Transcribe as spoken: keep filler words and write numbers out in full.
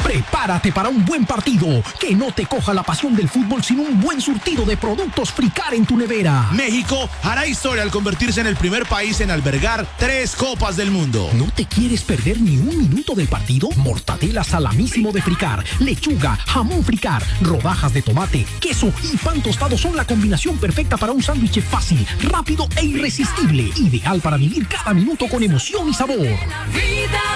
Prepárate para un buen partido. Que no te coja la pasión del fútbol sin un buen surtido de productos Fricar en tu nevera. México hará historia al convertirse en el primer país en albergar tres Copas del Mundo. ¿No te quieres perder ni un minuto del partido? Mortadela salamísimo de Fricar, lechuga, jamón Fricar, rodajas de tomate, queso y pan tostado son la combinación perfecta para un sándwich fácil, rápido e irresistible. Ideal para vivir cada minuto con emoción y sabor. Vida